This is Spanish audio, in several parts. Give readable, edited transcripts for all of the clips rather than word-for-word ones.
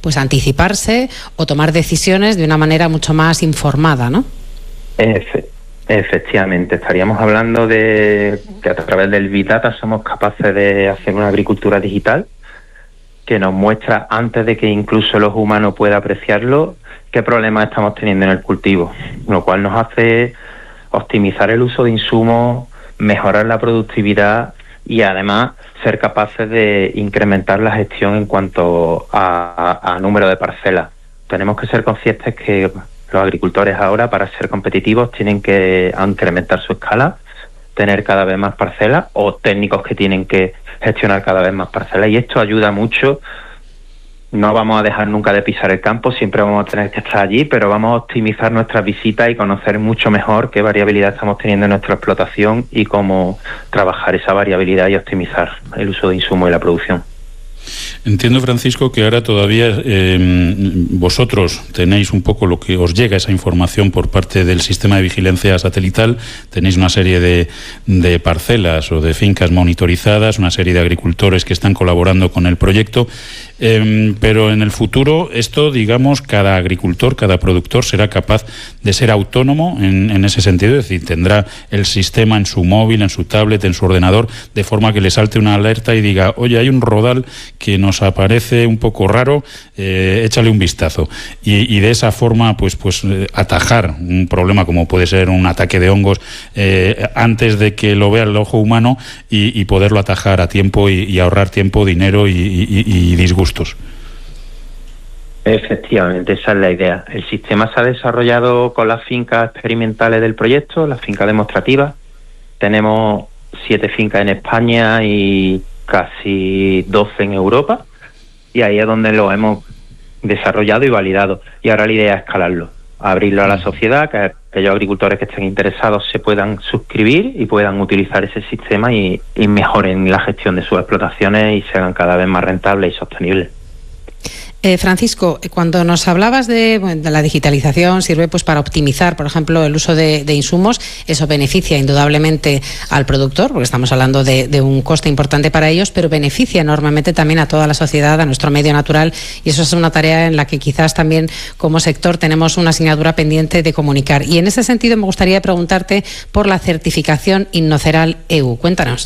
pues anticiparse o tomar decisiones de una manera mucho más informada, ¿no? Efectivamente, estaríamos hablando de que a través del Big Data somos capaces de hacer una agricultura digital que nos muestra, antes de que incluso los humanos puedan apreciarlo, qué problemas estamos teniendo en el cultivo, lo cual nos hace optimizar el uso de insumos, mejorar la productividad y además ser capaces de incrementar la gestión en cuanto a número de parcelas. Tenemos que ser conscientes que los agricultores ahora, para ser competitivos, tienen que incrementar su escala, tener cada vez más parcelas, o técnicos que tienen que gestionar cada vez más parcelas, y esto ayuda mucho. No vamos a dejar nunca de pisar el campo, siempre vamos a tener que estar allí, pero vamos a optimizar nuestras visitas y conocer mucho mejor qué variabilidad estamos teniendo en nuestra explotación y cómo trabajar esa variabilidad y optimizar el uso de insumos y la producción. Entiendo, Francisco, que ahora todavía vosotros tenéis un poco lo que os llega, esa información por parte del sistema de vigilancia satelital. Tenéis una serie de parcelas o de fincas monitorizadas, una serie de agricultores que están colaborando con el proyecto. Pero en el futuro esto, digamos, cada agricultor, cada productor será capaz de ser autónomo en ese sentido, es decir, tendrá el sistema en su móvil, en su tablet, en su ordenador, de forma que le salte una alerta y diga: oye, hay un rodal que nos aparece un poco raro, échale un vistazo. Y de esa forma pues atajar un problema como puede ser un ataque de hongos antes de que lo vea el ojo humano, y poderlo atajar a tiempo y ahorrar tiempo, dinero y disgustos. Efectivamente, esa es la idea. El sistema se ha desarrollado con las fincas experimentales del proyecto, las fincas demostrativas. Tenemos 7 fincas en España y casi 12 en Europa, y ahí es donde lo hemos desarrollado y validado. Y ahora la idea es escalarlo, abrirlo a la sociedad, que aquellos agricultores que estén interesados se puedan suscribir y puedan utilizar ese sistema y mejoren la gestión de sus explotaciones y se hagan cada vez más rentables y sostenibles. Francisco, cuando nos hablabas de la digitalización, sirve pues para optimizar, por ejemplo, el uso de insumos. Eso beneficia indudablemente al productor, porque estamos hablando de un coste importante para ellos, pero beneficia enormemente también a toda la sociedad, a nuestro medio natural, y eso es una tarea en la que quizás también como sector tenemos una asignatura pendiente de comunicar. Y en ese sentido me gustaría preguntarte por la certificación Innoceral EU. Cuéntanos.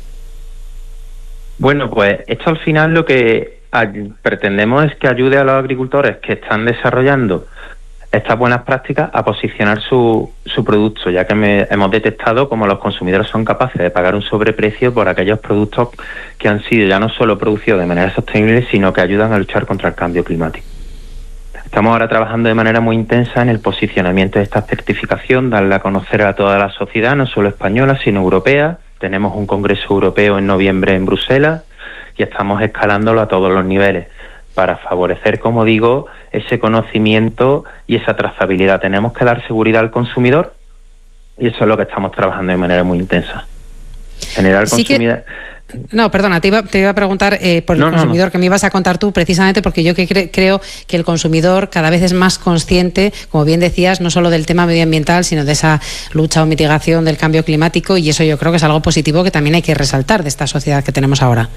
Bueno, pues esto al final lo que pretendemos es que ayude a los agricultores que están desarrollando estas buenas prácticas a posicionar su producto, ya que hemos detectado cómo los consumidores son capaces de pagar un sobreprecio por aquellos productos que han sido ya no solo producidos de manera sostenible, sino que ayudan a luchar contra el cambio climático. Estamos ahora trabajando de manera muy intensa en el posicionamiento de esta certificación, darla a conocer a toda la sociedad, no solo española, sino europea. Tenemos un congreso europeo en noviembre en Bruselas, y estamos escalándolo a todos los niveles para favorecer, como digo, ese conocimiento y esa trazabilidad. Tenemos que dar seguridad al consumidor, y eso es lo que estamos trabajando de manera muy intensa. Generar consumidor. No, perdona, te iba a preguntar por el consumidor, que me ibas a contar tú, precisamente porque yo creo que el consumidor cada vez es más consciente, como bien decías, no solo del tema medioambiental, sino de esa lucha o mitigación del cambio climático, y eso yo creo que es algo positivo que también hay que resaltar de esta sociedad que tenemos ahora.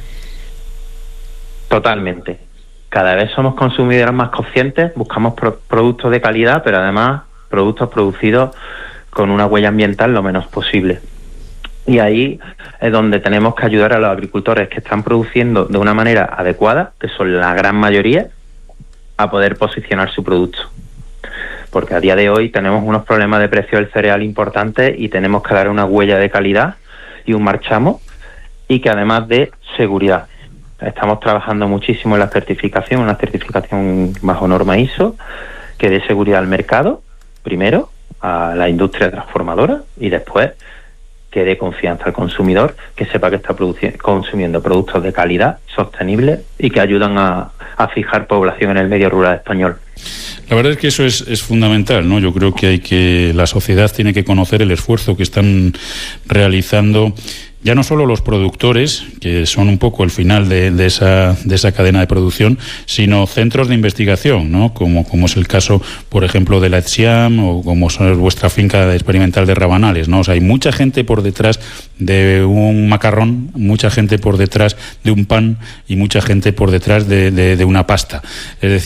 Totalmente. Cada vez somos consumidores más conscientes, buscamos productos de calidad, pero además productos producidos con una huella ambiental lo menos posible. Y ahí es donde tenemos que ayudar a los agricultores que están produciendo de una manera adecuada, que son la gran mayoría, a poder posicionar su producto. Porque a día de hoy tenemos unos problemas de precio del cereal importantes y tenemos que dar una huella de calidad y un marchamo, y que además de seguridad. Estamos trabajando muchísimo en la certificación, una certificación bajo norma ISO, que dé seguridad al mercado, primero, a la industria transformadora, y después que dé confianza al consumidor, que sepa que está consumiendo productos de calidad, sostenibles y que ayudan a fijar población en el medio rural español. La verdad es que eso es fundamental, ¿no? Yo creo que la sociedad tiene que conocer el esfuerzo que están realizando ya no solo los productores, que son un poco el final de esa cadena de producción, sino centros de investigación, ¿no? Como es el caso, por ejemplo, de la ETSIAM, o como es vuestra finca experimental de Rabanales, ¿no? O sea, hay mucha gente por detrás de un macarrón, mucha gente por detrás de un pan y mucha gente por detrás de una pasta. Es decir,